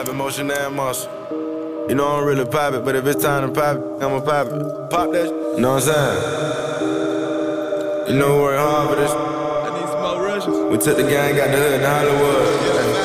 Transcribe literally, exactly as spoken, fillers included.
have emotion and muscle. You know I'm really pop it, but if it's time to pop it, I'ma pop it. Pop that shit. You know what I'm saying? You know we work hard for this. I need some more rushes. We took the gang, got the hood in Hollywood.